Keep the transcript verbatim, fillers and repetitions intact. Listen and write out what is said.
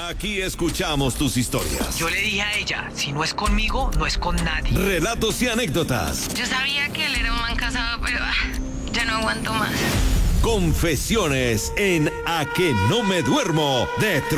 Aquí escuchamos tus historias. Yo le dije a ella, si no es conmigo, no es con nadie. Relatos y anécdotas. Yo sabía que él era un man casado, pero ah, ya no aguanto más. Confesiones en A que no me duermo de